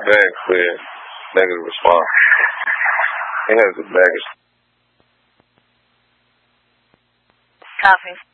Bag clear. Negative response. He has the baggage. Copy.